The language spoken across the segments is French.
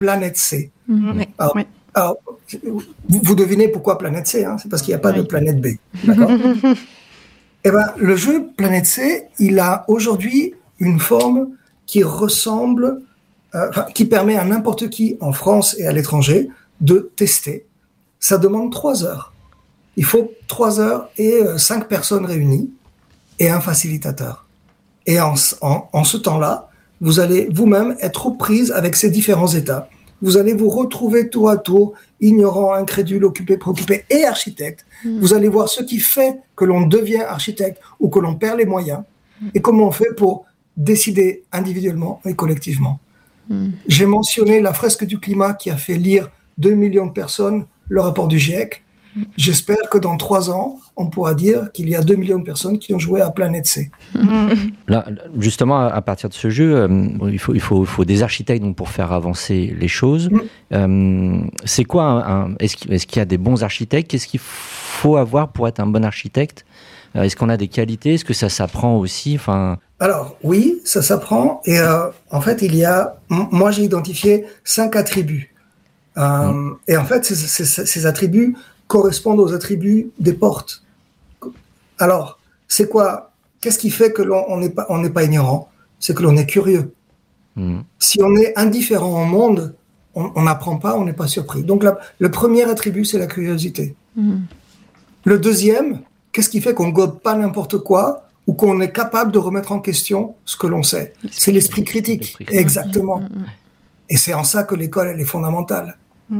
planète C. Ouais. Alors, vous devinez pourquoi planète C, hein, c'est parce qu'il n'y a pas de planète B. D'accord. Eh ben, le jeu Planète C, il a aujourd'hui une forme qui ressemble, qui permet à n'importe qui en France et à l'étranger de tester. Ça demande 3 heures. Il faut 3 heures et 5 personnes réunies et un facilitateur. Et en ce temps-là, vous allez vous-même être aux prises avec ces différents états. Vous allez vous retrouver tour à tour, ignorant, incrédule, occupé, préoccupé et architecte. Vous allez voir ce qui fait que l'on devient architecte ou que l'on perd les moyens et comment on fait pour décider individuellement et collectivement. J'ai mentionné la fresque du climat qui a fait lire 2 millions de personnes le rapport du GIEC. J'espère que dans 3 ans, on pourra dire qu'il y a 2 millions de personnes qui ont joué à Planète C. Là, justement, à partir de ce jeu, il faut des architectes donc, pour faire avancer les choses. C'est quoi est-ce qu'il y a des bons architectes? Qu'est-ce qu'il faut avoir pour être un bon architecte? Est-ce qu'on a des qualités? Est-ce que ça s'apprend aussi? Alors, oui, ça s'apprend. Et en fait, moi, j'ai identifié 5 attributs. Et en fait, ces attributs correspondent aux attributs des portes. Alors, c'est quoi? Qu'est-ce qui fait que l'on n'est pas ignorant? C'est que l'on est curieux. Si on est indifférent au monde, on n'apprend pas, on n'est pas surpris. Donc, le premier attribut, c'est la curiosité. Le deuxième, qu'est-ce qui fait qu'on gobe pas n'importe quoi ou qu'on est capable de remettre en question ce que l'on sait? C'est l'esprit critique. Exactement. Et c'est en ça que l'école, elle est fondamentale.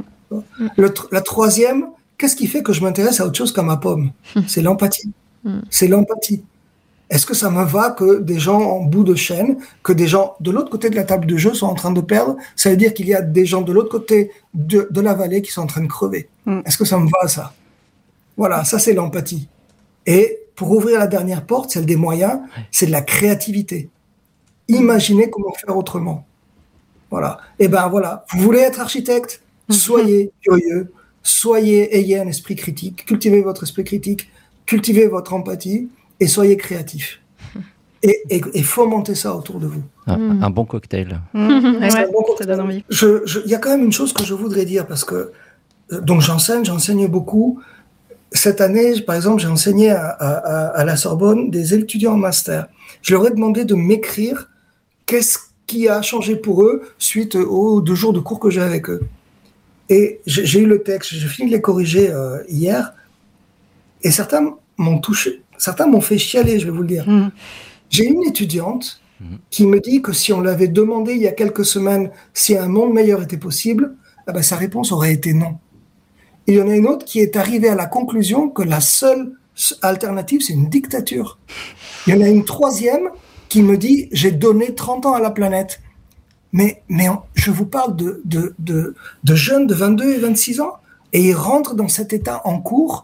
La troisième, qu'est-ce qui fait que je m'intéresse à autre chose qu'à ma pomme? C'est l'empathie. C'est l'empathie. Est-ce que ça me va que des gens en bout de chaîne, que des gens de l'autre côté de la table de jeu sont en train de perdre? Ça veut dire qu'il y a des gens de l'autre côté de la vallée qui sont en train de crever. Est-ce que ça me va, ça? Voilà, ça c'est l'empathie. Et pour ouvrir la dernière porte, celle des moyens, c'est de la créativité. Imaginez comment faire autrement. Voilà. Et ben voilà, vous voulez être architecte? Soyez curieux, ayez un esprit critique, cultivez votre esprit critique, cultivez votre empathie et soyez créatif. Et fomentez ça autour de vous. Un bon cocktail. Ça donne envie. Il y a quand même une chose que je voudrais dire parce que donc j'enseigne beaucoup. Cette année, par exemple, j'ai enseigné à la Sorbonne des étudiants en master. Je leur ai demandé de m'écrire qu'est-ce qui a changé pour eux suite aux 2 jours de cours que j'ai avec eux. Et j'ai eu le texte, j'ai fini de les corriger hier, et certains m'ont touché, certains m'ont fait chialer, je vais vous le dire. J'ai une étudiante qui me dit que si on l'avait demandé il y a quelques semaines si un monde meilleur était possible, sa réponse aurait été non. Il y en a une autre qui est arrivée à la conclusion que la seule alternative, c'est une dictature. Il y en a une troisième qui me dit « j'ai donné 30 ans à la planète ». Mais je vous parle de jeunes de 22 et 26 ans, et ils rentrent dans cet état en cours.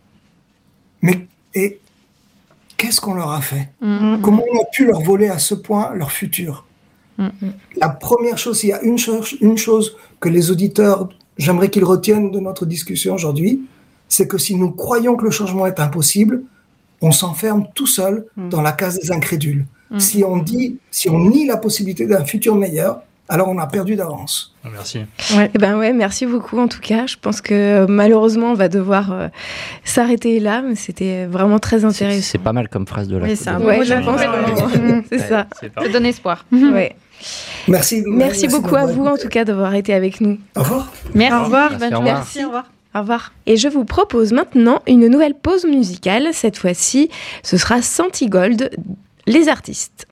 Et qu'est-ce qu'on leur a fait? Comment on a pu leur voler à ce point leur futur? La première chose, il y a une chose que les auditeurs, j'aimerais qu'ils retiennent de notre discussion aujourd'hui, c'est que si nous croyons que le changement est impossible, on s'enferme tout seul dans la case des incrédules. Si on nie la possibilité d'un futur meilleur, alors on a perdu d'avance. Merci. Merci beaucoup en tout cas. Je pense que malheureusement on va devoir s'arrêter là, mais c'était vraiment très intéressant. C'est pas mal comme phrase de la fin. Je pense c'est ça. Ça donne espoir. Merci beaucoup à vous en tout cas d'avoir été avec nous. Au revoir. Merci. Au revoir. Merci. Au revoir. Au revoir. Et je vous propose maintenant une nouvelle pause musicale. Cette fois-ci, ce sera Santigold, les artistes.